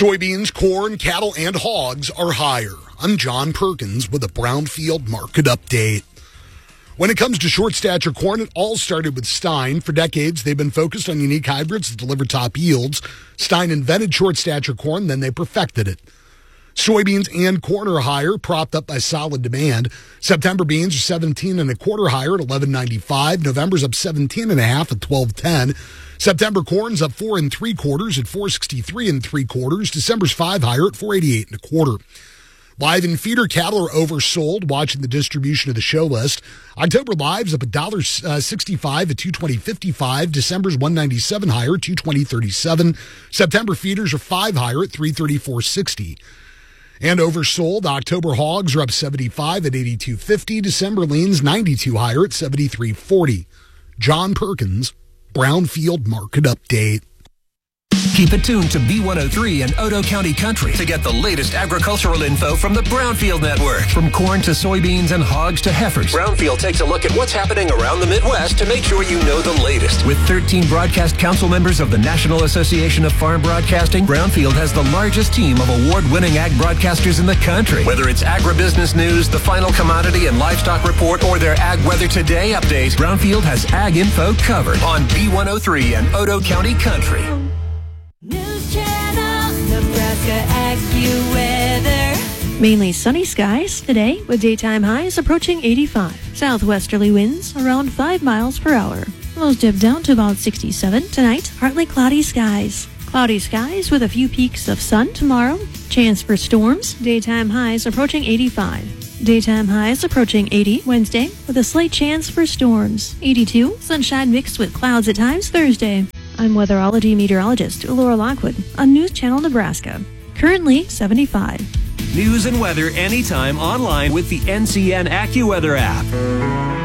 Soybeans, corn, cattle, and hogs are higher. I'm John Perkins with a Brownfield Market Update. When it comes to short stature corn, it all started with Stein. For decades, they've been focused on unique hybrids that deliver top yields. Stein invented short stature corn, then they perfected it. Soybeans and corn are higher, propped up by solid demand. September beans are 17 and a quarter higher at $11.95. November's up 17 and a half at $12.10. September corn's up 4 3/4 at $4.63 3/4. December's 5 higher at $4.88 1/4. Live and feeder cattle are oversold. Watching the distribution of the show list, October live's up $1.65 at $220.55. December's $1.97 higher at $220.37. September feeders are 5 higher at $334.60. And oversold, October hogs are up 75 at $82.50. December leans 92 higher at $73.40. John Perkins, Brownfield Market Update. Keep it tuned to B103 and Otoe County Country to get the latest agricultural info from the Brownfield Network. From corn to soybeans and hogs to heifers, Brownfield takes a look at what's happening around the Midwest to make sure you know the latest. With 13 broadcast council members of the National Association of Farm Broadcasting, Brownfield has the largest team of award-winning ag broadcasters in the country. Whether it's agribusiness news, the final commodity and livestock report, or their Ag Weather Today update, Brownfield has ag info covered on B103 and Otoe County Country. News Channel, Nebraska AccuWeather. Mainly sunny skies today with daytime highs approaching 85. Southwesterly winds around 5 miles per hour. Lows dip down to about 67 tonight. Partly cloudy skies. Cloudy skies with a few peaks of sun tomorrow. Chance for storms. Daytime highs approaching 85. Daytime highs approaching 80 Wednesday with a slight chance for storms. 82. Sunshine mixed with clouds at times Thursday. I'm weatherology meteorologist Laura Lockwood on News Channel Nebraska. Currently 75. News and weather anytime online with the NCN AccuWeather app.